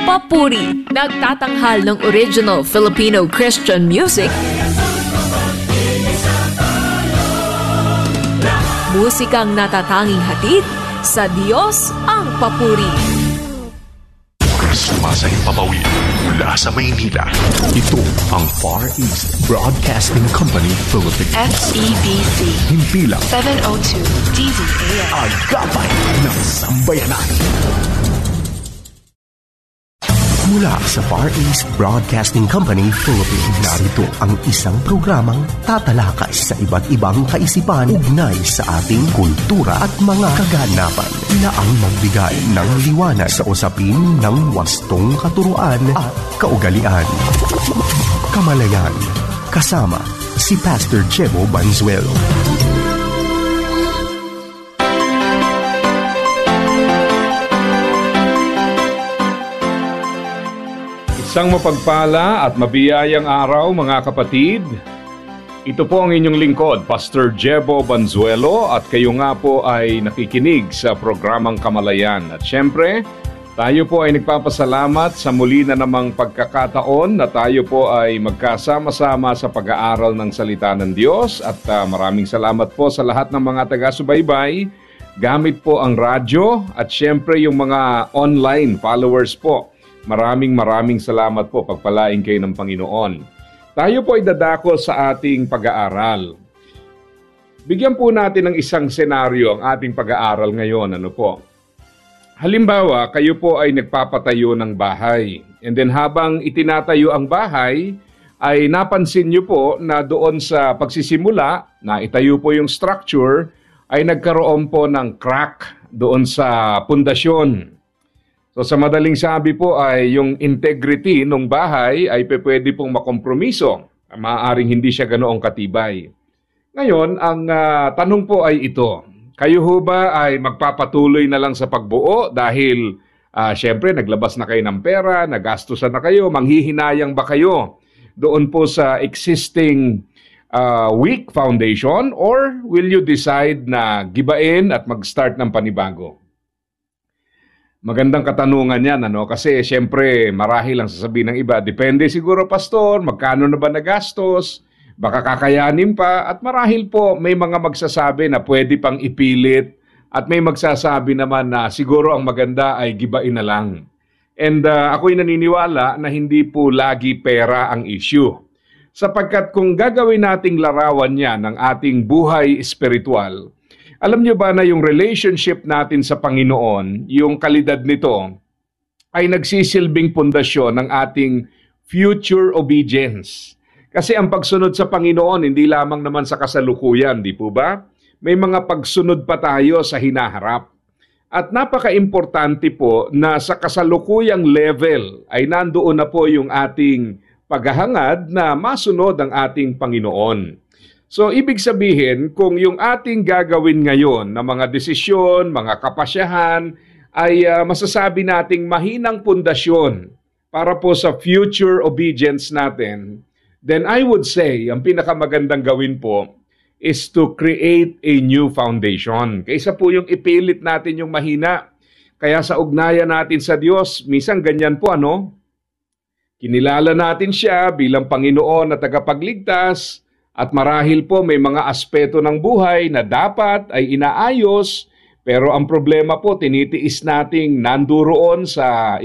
Papuri, nagtatanghal ng original Filipino Christian music, musikang natatanging hatid sa Diyos ang papuri. Sumasahing papawid mula sa Maynila. Ito ang Far East Broadcasting Company Philippines. FEBC. Himpilang 702 DZAM. Agapay ng Sambayanan. Mula sa Far East Broadcasting Company Philippines, narito ang isang programang tatalakay sa iba't ibang kaisipan ugnay sa ating kultura at mga kaganapan na ang magbigay ng liwanag sa usapin ng wastong katuruan at kaugalian. Kamalayan, kasama si Pastor Jebo Banzuelo. Isang mapagpala at mabiyayang araw mga kapatid. Ito po ang inyong lingkod, Pastor Jebo Banzuelo, at kayo nga po ay nakikinig sa programang Kamalayan. At syempre, tayo po ay nagpapasalamat sa muli na namang pagkakataon na tayo po ay magkasama-sama sa pag-aaral ng salita ng Diyos. At maraming salamat po sa lahat ng mga taga-subaybay gamit po ang radyo at syempre yung mga online followers po. Maraming salamat po. Pagpalain kayo ng Panginoon. Tayo po ay dadako sa ating pag-aaral. Bigyan po natin ng isang senaryo ang ating pag-aaral ngayon. Ano po? Halimbawa, kayo po ay nagpapatayo ng bahay. And then habang itinatayo ang bahay, ay napansin nyo po na doon sa pagsisimula, na itayo po yung structure, ay nagkaroon po ng crack doon sa pundasyon. So sa madaling sabi po ay yung integrity ng bahay ay pwede pong makompromiso. Maaaring hindi siya ganoong katibay. Ngayon, ang tanong po ay ito. Kayo ho ba ay magpapatuloy na lang sa pagbuo dahil syempre naglabas na kayo ng pera, nagastusan na kayo, manghihinayang ba kayo doon po sa existing weak foundation, or will you decide na gibain at mag-start ng panibago? Magandang katanungan yan, ano? Kasi siyempre marahil lang sasabihin ng iba, depende siguro pastor, magkano na ba nagastos, baka kakayanin pa, at marahil po may mga magsasabi na pwede pang ipilit, at may magsasabi naman na siguro ang maganda ay gibain na lang. And ako'y naniniwala na hindi po lagi pera ang issue. Sapagkat kung gagawin nating larawan yan ng ating buhay espiritual, alam nyo ba na yung relationship natin sa Panginoon, yung kalidad nito, ay nagsisilbing pundasyon ng ating future obedience. Kasi ang pagsunod sa Panginoon, hindi lamang naman sa kasalukuyan, di po ba? May mga pagsunod pa tayo sa hinaharap. At napaka-importante po na sa kasalukuyang level ay nandoon na po yung ating paghahangad na masunod ang ating Panginoon. So, ibig sabihin, kung yung ating gagawin ngayon na mga desisyon, mga kapasyahan, ay masasabi nating mahinang pundasyon para po sa future obedience natin, then I would say, ang pinakamagandang gawin po is to create a new foundation. Kaysa po yung ipilit natin yung mahina. Kaya sa ugnayan natin sa Diyos, minsan ganyan po, ano? Kinilala natin siya bilang Panginoon na tagapagligtas. At marahil po may mga aspeto ng buhay na dapat ay inaayos, pero ang problema po tinitiis nating nanduroon sa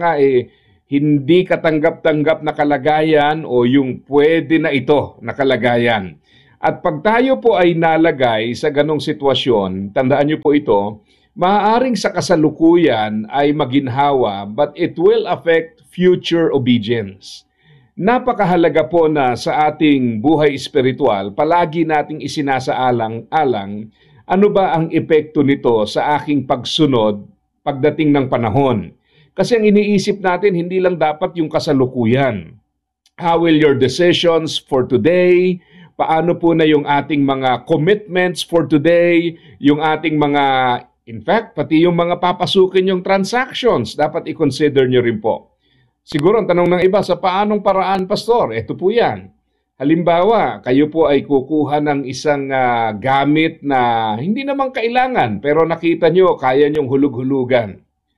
hindi katanggap-tanggap na kalagayan o yung pwede na ito na kalagayan. At pag tayo po ay nalagay sa ganong sitwasyon, tandaan niyo po ito, maaaring sa kasalukuyan ay maginhawa, but it will affect future obedience. Napakahalaga po na sa ating buhay espiritual, palagi nating isinasaalang-alang ano ba ang epekto nito sa aking pagsunod pagdating ng panahon. Kasi ang iniisip natin, hindi lang dapat yung kasalukuyan. How will your decisions for today? Paano po na yung ating mga commitments for today? Yung ating mga, in fact, pati yung mga papasukin yung transactions, dapat i-consider nyo rin po. Siguro ang tanong ng iba, sa paanong paraan, Pastor? Ito po yan. Halimbawa, kayo po ay kukuha ng isang gamit na hindi naman kailangan, pero nakita nyo, kaya nyong hulug-hulugan.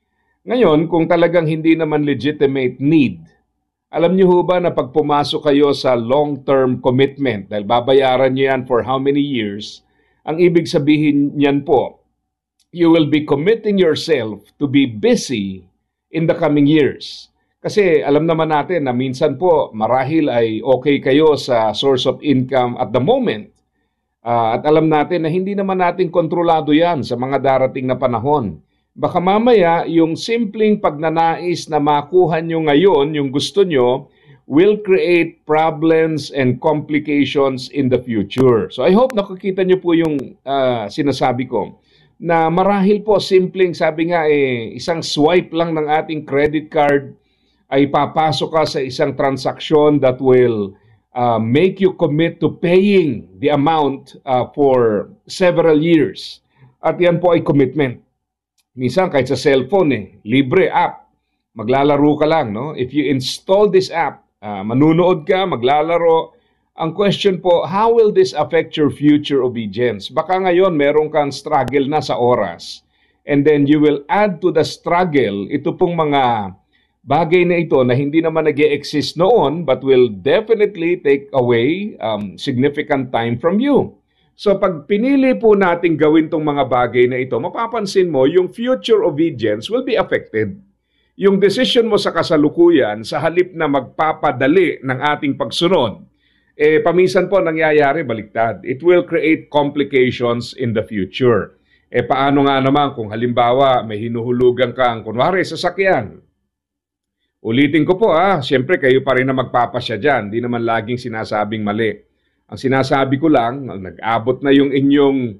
Ngayon, kung talagang hindi naman legitimate need, alam niyo ho ba na pag pumasok kayo sa long-term commitment, dahil babayaran niyo yan for how many years, ang ibig sabihin niyan po, you will be committing yourself to be busy in the coming years. Kasi alam naman natin na minsan po marahil ay okay kayo sa source of income at the moment. At alam natin na hindi naman natin kontrolado yan sa mga darating na panahon. Baka mamaya yung simpleng pagnanais na makuha nyo ngayon, yung gusto nyo, will create problems and complications in the future. So I hope nakikita nyo po yung sinasabi ko. Na marahil po simpleng, sabi nga isang swipe lang ng ating credit card ay papasok ka sa isang transaksyon that will make you commit to paying the amount for several years. At yan po ay commitment. Minsan kahit sa cellphone libre app, maglalaro ka lang, no? If you install this app, manunood ka, maglalaro. Ang question po, how will this affect your future obedience? Baka ngayon meron kang struggle na sa oras. And then you will add to the struggle ito pong mga bagay na ito na hindi naman nag-e-exist noon but will definitely take away significant time from you. So pag pinili po natin gawin tong mga bagay na ito, mapapansin mo yung future obedience will be affected. Yung decision mo sa kasalukuyan sa halip na magpapadali ng ating pagsunod, paminsan po nangyayari baliktad. It will create complications in the future. Paano nga naman kung halimbawa may hinuhulugan kang, kunwari, sasakyan. Ulitin ko po siyempre kayo pa rin na magpapasya dyan. Di naman laging sinasabing mali. Ang sinasabi ko lang, nag-abot na yung inyong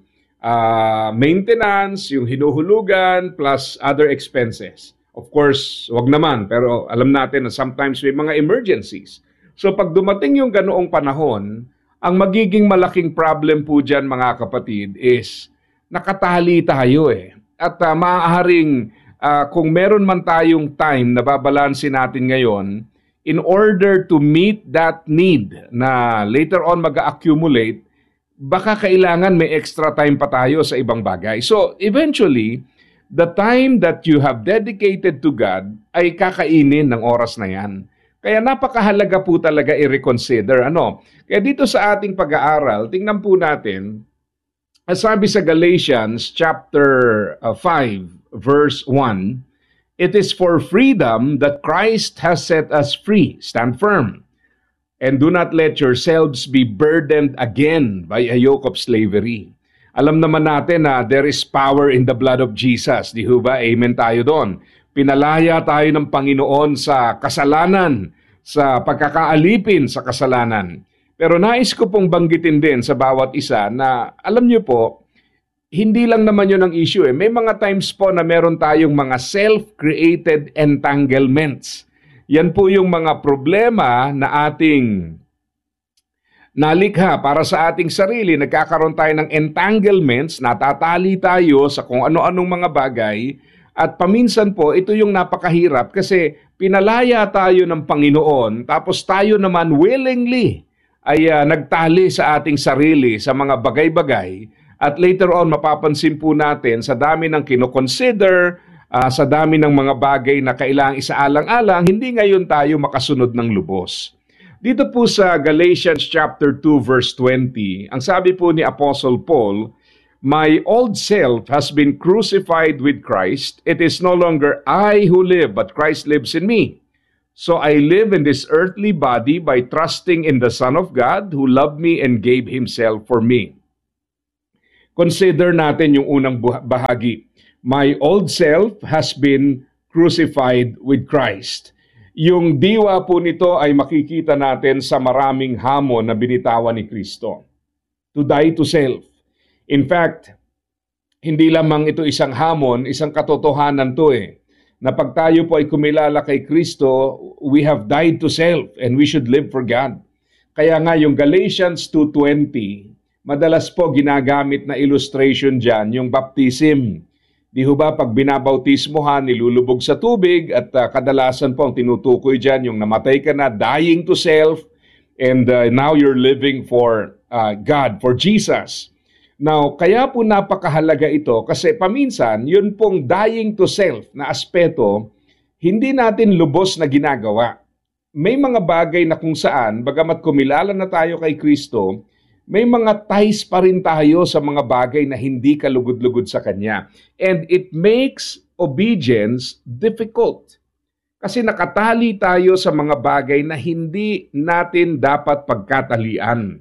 maintenance, yung hinuhulugan, plus other expenses. Of course, wag naman, pero alam natin na sometimes may mga emergencies. So pag dumating yung ganoong panahon, ang magiging malaking problem po dyan mga kapatid is nakatali tayo At maaaring kung meron man tayong time na babalansin natin ngayon, in order to meet that need na later on mag-accumulate, baka kailangan may extra time pa tayo sa ibang bagay. So eventually, the time that you have dedicated to God ay kakainin ng oras na yan. Kaya napakahalaga po talaga i-reconsider. Kaya dito sa ating pag-aaral, tingnan po natin, sabi sa Galatians chapter 5, verse 1, "It is for freedom that Christ has set us free. Stand firm. And do not let yourselves be burdened again by a yoke of slavery." Alam naman natin na there is power in the blood of Jesus. Di ba? Amen tayo doon. Pinalaya tayo ng Panginoon sa kasalanan, sa pagkakaalipin sa kasalanan. Pero nais ko pong banggitin din sa bawat isa na alam niyo po, hindi lang naman yun ang issue May mga times po na meron tayong mga self-created entanglements. Yan po yung mga problema na ating nalikha para sa ating sarili. Nagkakaroon tayo ng entanglements, natatali tayo sa kung ano-anong mga bagay. At paminsan po, ito yung napakahirap kasi pinalaya tayo ng Panginoon tapos tayo naman willingly ay nagtali sa ating sarili sa mga bagay-bagay. At later on, mapapansin po natin sa dami ng kinoconsider, sa dami ng mga bagay na kailangang isaalang-alang, hindi ngayon tayo makasunod ng lubos. Dito po sa Galatians chapter 2 verse 20, ang sabi po ni Apostle Paul, "My old self has been crucified with Christ. It is no longer I who live, but Christ lives in me. So I live in this earthly body by trusting in the Son of God who loved me and gave Himself for me." Consider natin yung unang bahagi. My old self has been crucified with Christ. Yung diwa po nito ay makikita natin sa maraming hamon na binitawan ni Kristo. To die to self. In fact, hindi lamang ito isang hamon, isang katotohanan to na pag tayo po ay kumilala kay Kristo, we have died to self and we should live for God. Kaya nga yung Galatians 2:20, madalas po ginagamit na illustration dyan, yung baptism. Di ho ba pag binabautismohan, nilulubog sa tubig at kadalasan po ang tinutukoy dyan, yung namatay ka na, dying to self, and now you're living for God, for Jesus. Now, kaya po napakahalaga ito kasi paminsan, yun pong dying to self na aspeto, hindi natin lubos na ginagawa. May mga bagay na kung saan, bagamat kumilala na tayo kay Kristo, may mga ties pa rin tayo sa mga bagay na hindi kalugod-lugod sa Kanya. And it makes obedience difficult. Kasi nakatali tayo sa mga bagay na hindi natin dapat pagkatalian.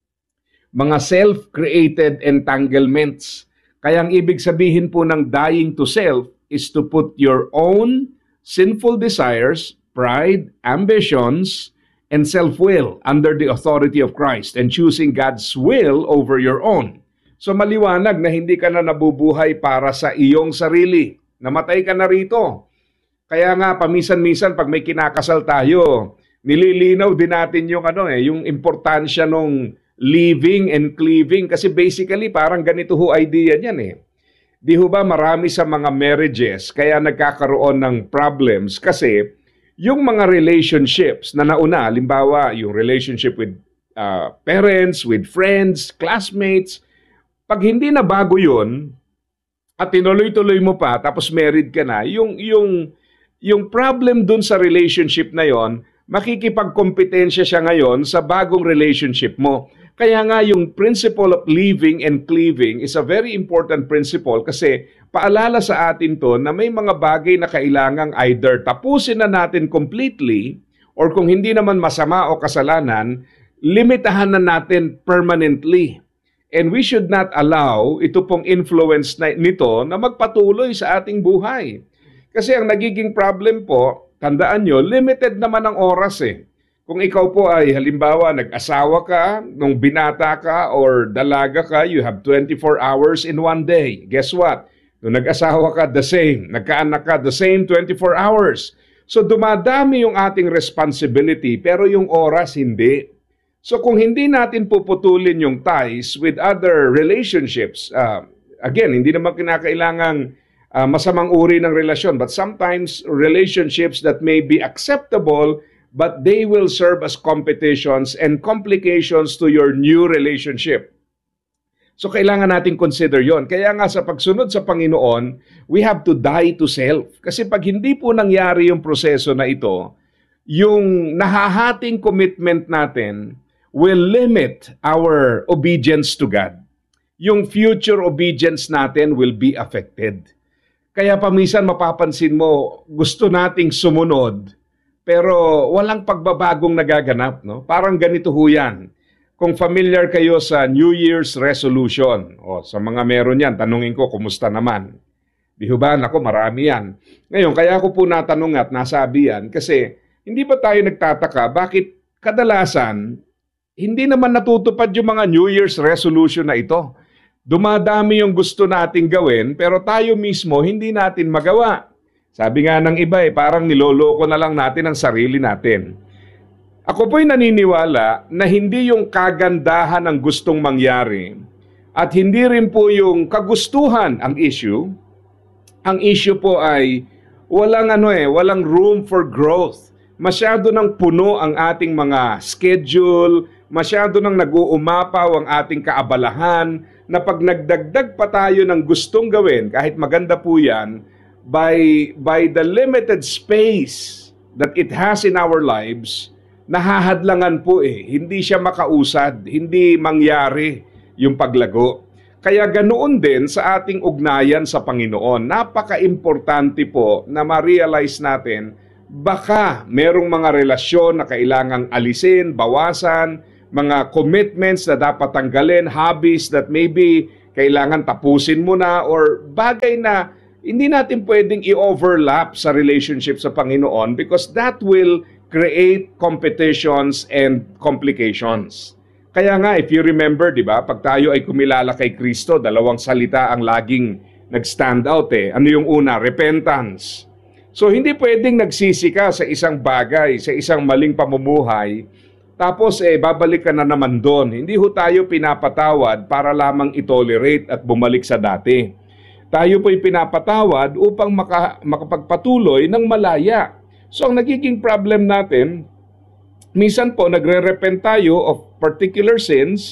Mga self-created entanglements. Kaya ang ibig sabihin po ng dying to self is to put your own sinful desires, pride, ambitions, and self-will under the authority of Christ and choosing God's will over your own. So maliwanag na hindi ka na nabubuhay para sa iyong sarili. Namatay ka na rito. Kaya nga paminsan-minsan pag may kinakasal tayo, nililinaw din natin yung yung importansya ng living and cleaving kasi basically parang ganito ho idea niyan eh. Di ho ba marami sa mga marriages kaya nagkakaroon ng problems kasi yung mga relationships na nauna, halimbawa yung relationship with parents, with friends, classmates, pag hindi na bago yun, at tinuloy-tuloy mo pa, tapos married ka na, yung problem dun sa relationship na yon, makikipagkompetensya siya ngayon sa bagong relationship mo. Kaya nga yung principle of living and cleaving is a very important principle kasi paalala sa atin to na may mga bagay na kailangang either tapusin na natin completely or kung hindi naman masama o kasalanan, limitahan na natin permanently. And we should not allow ito pong influence nito na magpatuloy sa ating buhay. Kasi ang nagiging problem po, tandaan nyo, limited naman ang oras eh. Kung ikaw po ay halimbawa nag-asawa ka, nung binata ka or dalaga ka, you have 24 hours in one day. Guess what? Nung nag-asawa ka, the same. Nagkaanak ka, the same 24 hours. So dumadami yung ating responsibility pero yung oras hindi. So kung hindi natin puputulin yung ties with other relationships, again, hindi naman kinakailangang masamang uri ng relasyon, but sometimes relationships that may be acceptable but they will serve as competitions and complications to your new relationship. So kailangan natin consider yon. Kaya nga sa pagsunod sa Panginoon, we have to die to self. Kasi pag hindi po nangyari yung proseso na ito, yung nahahating commitment natin will limit our obedience to God. Yung future obedience natin will be affected. Kaya paminsan mapapansin mo, gusto nating sumunod, pero walang pagbabagong nagaganap, no? Parang ganito ho yan. Kung familiar kayo sa New Year's resolution, o sa mga meron yan, tanungin ko, kumusta naman? Di ho ba? Naku, marami yan. Ngayon, kaya ko po natanong at nasabi yan, kasi hindi ba tayo nagtataka, bakit kadalasan, hindi naman natutupad yung mga New Year's resolution na ito? Dumadami yung gusto nating gawin, pero tayo mismo hindi natin magawa. Sabi nga ng iba parang niloloko na lang natin ang sarili natin. Ako po'y naniniwala na hindi yung kagandahan ang gustong mangyari at hindi rin po yung kagustuhan ang issue. Ang issue po ay walang room for growth. Masyado nang puno ang ating mga schedule, masyado nang nag-uumapaw ang ating kaabalahan na pag nagdagdag pa tayo ng gustong gawin, kahit maganda po yan, by the limited space that it has in our lives, nahahadlangan po Hindi siya makausad, hindi mangyari yung paglago. Kaya ganoon din sa ating ugnayan sa Panginoon. Napaka-importante po na ma-realize natin, baka merong mga relasyon na kailangang alisin, bawasan, mga commitments na dapat tanggalin, hobbies that maybe kailangan tapusin mo na, or bagay na hindi natin pwedeng i-overlap sa relationship sa Panginoon because that will create competitions and complications. Kaya nga, if you remember, di ba, pag tayo ay kumilala kay Kristo, dalawang salita ang laging nag-stand out Ano yung una? Repentance. So, hindi pwedeng nagsisi ka sa isang bagay, sa isang maling pamumuhay, tapos babalik ka na naman doon. Hindi ho tayo pinapatawad para lamang itolerate at bumalik sa dati. Tayo po'y pinapatawad upang makapagpatuloy ng malaya. So ang nagiging problem natin, minsan po nagre-repent tayo of particular sins,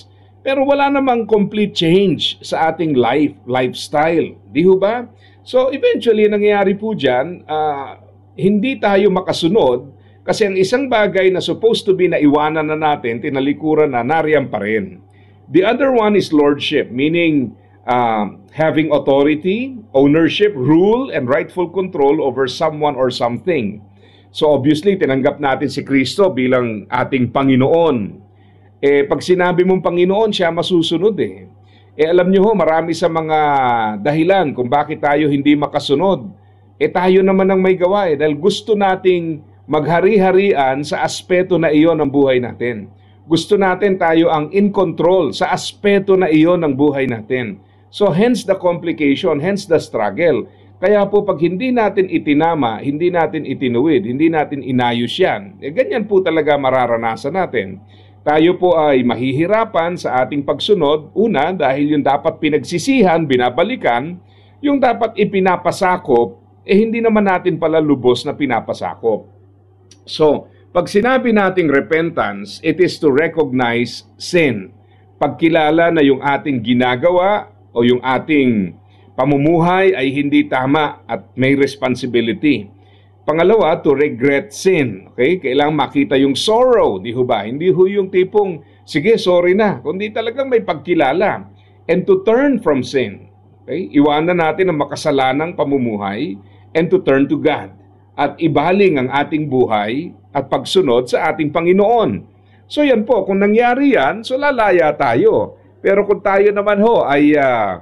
Pero wala namang complete change sa ating lifestyle. Di ho ba? So eventually, nangyayari po dyan, hindi tayo makasunod kasi ang isang bagay na supposed to be na iwanan na natin, tinalikuran na, nariyan pa rin. The other one is lordship, meaning having authority, ownership, rule, and rightful control over someone or something. So obviously, tinanggap natin si Kristo bilang ating Panginoon. Pag sinabi mong Panginoon, siya masusunod eh. Alam nyo ho, marami sa mga dahilan kung bakit tayo hindi makasunod. Tayo naman ang may gawa dahil gusto nating maghari-harian sa aspeto na iyon ng buhay natin. Gusto natin tayo ang in control sa aspeto na iyon ng buhay natin. So hence the complication, hence the struggle. Kaya po pag hindi natin itinama, hindi natin itinuwid, hindi natin inayos yan, ganyan po talaga mararanasan natin. Tayo po ay mahihirapan sa ating pagsunod. Una, dahil yung dapat pinagsisihan, binabalikan, yung dapat ipinapasakop, hindi naman natin pala lubos na pinapasakop. So, pag sinabi nating repentance, it is to recognize sin. Pagkilala na yung ating ginagawa o yung ating pamumuhay ay hindi tama at may responsibility. Pangalawa, to regret sin. Okay? Kailangan makita yung sorrow, di ho ba? Hindi ho yung tipong, sige, sorry na. Kundi talagang may pagkilala. And to turn from sin. Okay? Iwanan natin ang makasalanang pamumuhay and to turn to God. At ibaling ang ating buhay at pagsunod sa ating Panginoon. So yan po, kung nangyari yan, so lalaya tayo. Pero kung tayo naman ho ay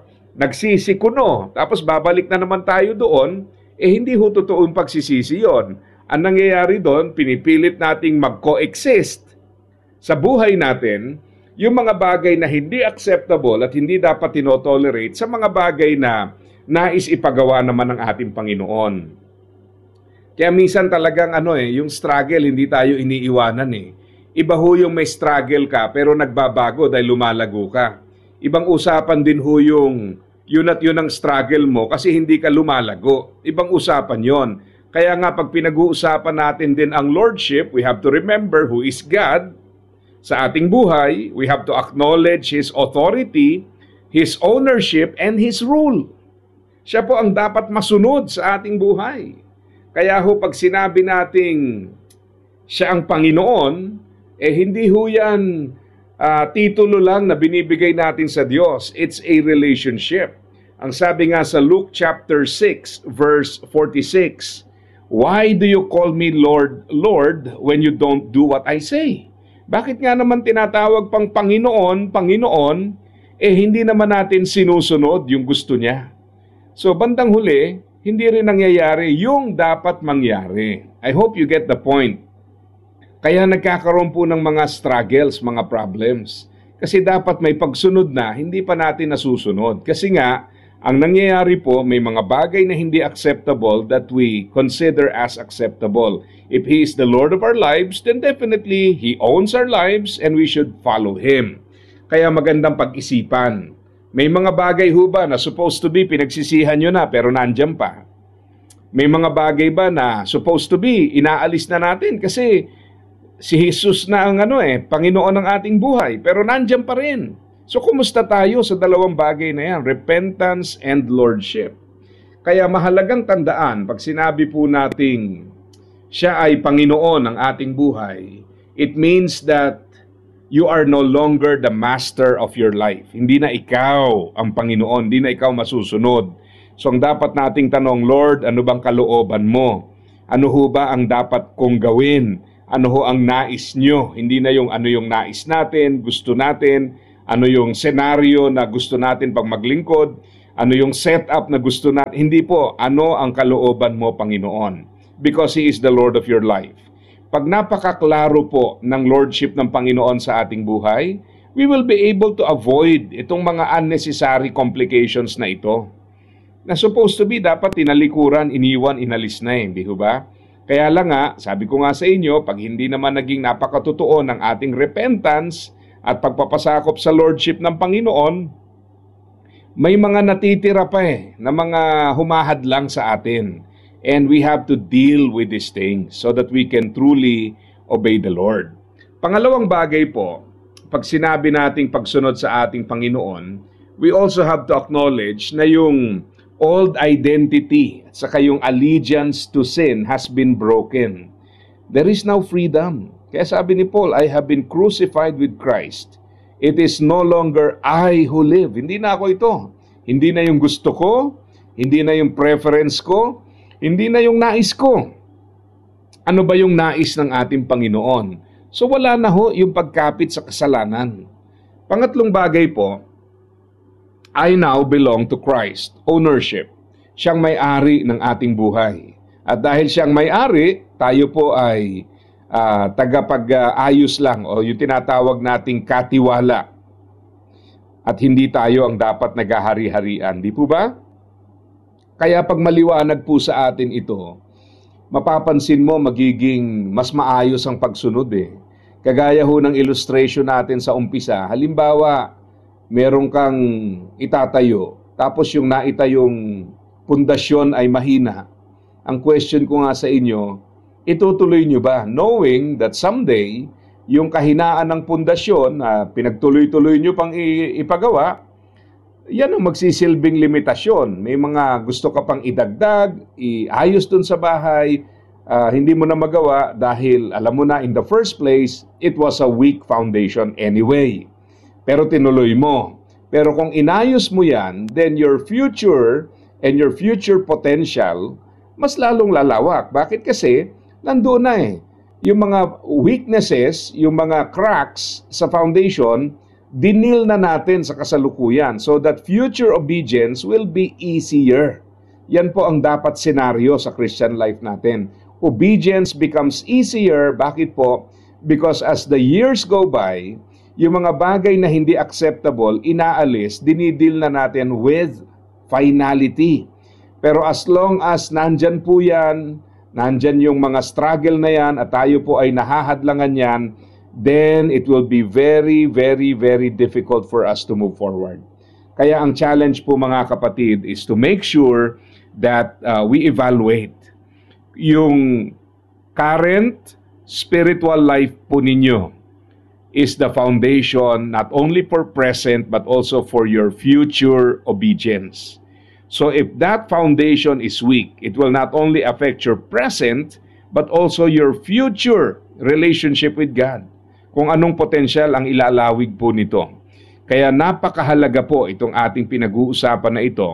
nagsisikuno, tapos babalik na naman tayo doon, hindi ho totoong pagsisisi yun. Ang nangyayari doon, pinipilit nating mag-coexist sa buhay natin yung mga bagay na hindi acceptable at hindi dapat tinotolerate sa mga bagay na nais ipagawa naman ng ating Panginoon. Kaya minsan talagang yung struggle, hindi tayo iniiwanan eh. Iba ho yung may struggle ka pero nagbabago dahil lumalago ka. Ibang usapan din ho yung yun at yun ang struggle mo kasi hindi ka lumalago. Ibang usapan yon. Kaya nga pag pinag-uusapan natin din ang Lordship, we have to remember who is God sa ating buhay. We have to acknowledge His authority, His ownership, and His rule. Siya po ang dapat masunod sa ating buhay. Kaya ho pag sinabi nating siya ang Panginoon, hindi ho yan titulo lang na binibigay natin sa Diyos. It's a relationship. Ang sabi nga sa Luke chapter 6 verse 46, "Why do you call me Lord, Lord, when you don't do what I say?" Bakit nga naman tinatawag pang Panginoon, Panginoon, hindi naman natin sinusunod yung gusto niya? So bandang huli, hindi rin nangyayari yung dapat mangyari. I hope you get the point. Kaya nagkakaroon po ng mga struggles, mga problems. Kasi dapat may pagsunod na, hindi pa natin nasusunod. Kasi nga, ang nangyayari po, may mga bagay na hindi acceptable that we consider as acceptable. If He is the Lord of our lives, then definitely He owns our lives and we should follow Him. Kaya magandang pag-isipan. May mga bagay ho ba na supposed to be pinagsisihan nyo na pero nandyan pa? May mga bagay ba na supposed to be inaalis na natin kasi si Jesus na ang Panginoon ng ating buhay, pero nandyan pa rin. So kumusta tayo sa dalawang bagay na yan, repentance and lordship? Kaya mahalagang tandaan, pag sinabi po nating siya ay Panginoon ng ating buhay, it means that you are no longer the master of your life. Hindi na ikaw ang Panginoon, hindi na ikaw masusunod. So ang dapat nating tanong, Lord, ano bang kalooban mo? Ano ho ba ang dapat kong gawin? Ano ho ang nais nyo? Hindi na yung ano yung nais natin, gusto natin, ano yung senaryo na gusto natin pag maglingkod, ano yung setup na gusto natin. Hindi po, ano ang kalooban mo, Panginoon? Because He is the Lord of your life. Pag napakaklaro po ng Lordship ng Panginoon sa ating buhay, we will be able to avoid itong mga unnecessary complications na ito. Na supposed to be, dapat tinalikuran, iniwan, inalis na hindi ba? Kaya lang nga, sabi ko nga sa inyo, pag hindi naman naging napakatotoo ng ating repentance at pagpapasakop sa Lordship ng Panginoon, may mga natitira pa na mga humahadlang sa atin. And we have to deal with these things so that we can truly obey the Lord. Pangalawang bagay po, pag sinabi nating pagsunod sa ating Panginoon, we also have to acknowledge na yung old identity at saka yung allegiance to sin has been broken. There is now freedom. Kaya sabi ni Paul, I have been crucified with Christ. It is no longer I who live. Hindi na ako ito. Hindi na yung gusto ko, hindi na yung preference ko, hindi na yung nais ko. Ano ba yung nais ng ating Panginoon? So wala na ho yung pagkapit sa kasalanan. Pangatlong bagay po, I now belong to Christ. Ownership. Siyang may-ari ng ating buhay. At dahil siyang may-ari, tayo po ay tagapag-ayos lang o yung tinatawag nating katiwala. At hindi tayo ang dapat naghahari-harian. Di po ba? Kaya pag maliwanag po sa atin ito, mapapansin mo magiging mas maayos ang pagsunod eh. Kagaya ho ng illustration natin sa umpisa. Halimbawa, meron kang itatayo, tapos yung naitayong pundasyon ay mahina. Ang question ko nga sa inyo, itutuloy nyo ba? Knowing that someday, yung kahinaan ng pundasyon na pinagtuloy-tuloy nyo pang ipagawa, yan ang magsisilbing limitasyon. May mga gusto ka pang idagdag, iayos dun sa bahay, hindi mo na magawa dahil alam mo na in the first place, it was a weak foundation anyway. Pero tinuloy mo. Pero kung inayos mo yan, then your future and your future potential, mas lalong lalawak. Bakit? Kasi, nandoon na eh. Yung mga weaknesses, yung mga cracks sa foundation, dinil na natin sa kasalukuyan so that future obedience will be easier. Yan po ang dapat senaryo sa Christian life natin. Obedience becomes easier. Bakit po? Because as the years go by, yung mga bagay na hindi acceptable, inaalis, dinidil na natin with finality. Pero as long as nandyan po yan, nandyan yung mga struggle na yan at tayo po ay nahahadlangan yan, then it will be very, very, very difficult for us to move forward. Kaya ang challenge po mga kapatid is to make sure that we evaluate yung current spiritual life po ninyo is the foundation not only for present but also for your future obedience. So if that foundation is weak, it will not only affect your present but also your future relationship with God. Kung anong potensyal ang ilalawig po nito. Kaya napakahalaga po itong ating pinag-uusapan na ito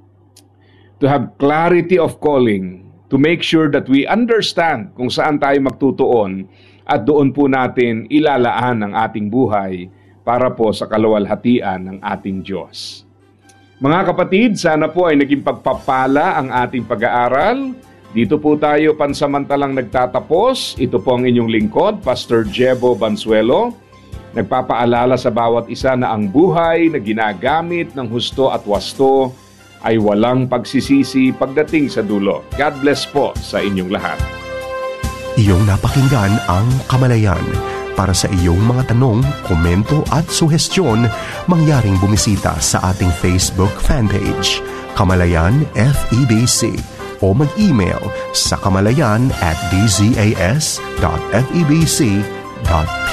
to have clarity of calling, to make sure that we understand kung saan tayo magtutuon at doon po natin ilalaan ang ating buhay para po sa kaluwalhatian ng ating Diyos. Mga kapatid, sana po ay naging pagpapala ang ating pag-aaral. Dito po tayo pansamantalang nagtatapos. Ito po ang inyong lingkod, Pastor Jebo Bansuelo. Nagpapaalala sa bawat isa na ang buhay na ginagamit ng husto at wasto ay walang pagsisisi pagdating sa dulo. God bless po sa inyong lahat. Iyong napakinggan ang Kamalayan. Para sa iyong mga tanong, komento at suhestyon, mangyaring bumisita sa ating Facebook fanpage, Kamalayan FEBC, o mag-email sa kamalayan@dzas.febc.ph.